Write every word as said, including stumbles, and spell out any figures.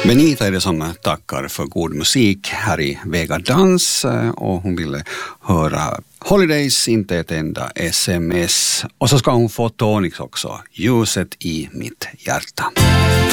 Benita är det som tackar för god musik här i Vega Dans, och hon ville höra Holidays, inte ett enda sms. Och så ska hon få Tonix också, ljuset i mitt hjärta.